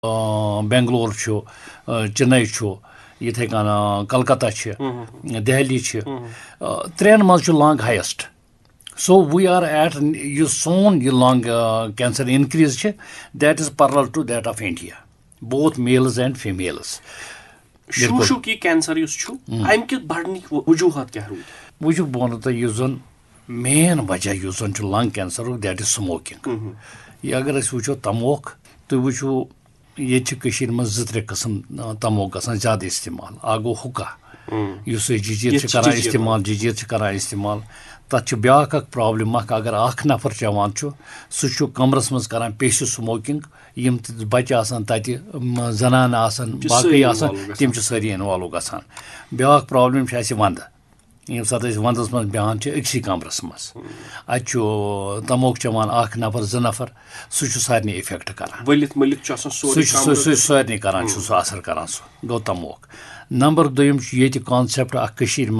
बेंगलोर चेन्नई इथे कन कलकत्ता दिल्ली त्रेन मज lung heist so we are eight सोन यह lung cancer increase that is parallel to that of India both mails and females वजूह बह one तो main वजह lung cancer that is smoking यह अगर वो तमोक तो वो ये मज 2-3 किस्म तमोक गसान ज्यादा इस्तेमाल गो हुक्का जजीर करान इस्तेमाल तथ ब्या प्रॉब्लम अगर नफर चवान सह कमरस मज करान पेश स्मोकिंग यम बच्चे तत जनान बाकी तम सारी इन्वॉल्व गसान ब्या प्रॉब्लम वंद यम सात वंदस मज बेहान अक्सी कमरस मज तमोक चवान नफर 2 नफर सह सारे इफेक्ट करान सारे करान असर करान गो तमोक नंबर 2 ये कॉन्सेप्ट